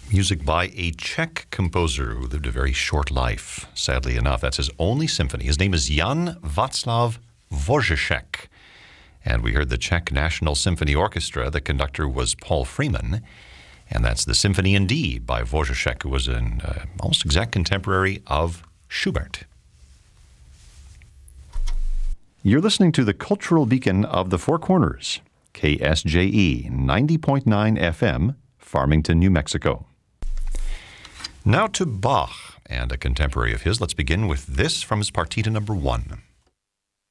Music by a Czech composer who lived a very short life, sadly enough. That's his only symphony. His name is Jan Václav Dvořáček. And we heard the Czech National Symphony Orchestra. The conductor was Paul Freeman. And that's the Symphony in D by Dvořáček, who was an almost exact contemporary of Schubert. You're listening to the Cultural Beacon of the Four Corners, KSJE 90.9 FM, Farmington, New Mexico. Now to Bach and a contemporary of his. Let's begin with this from his Partita number 1.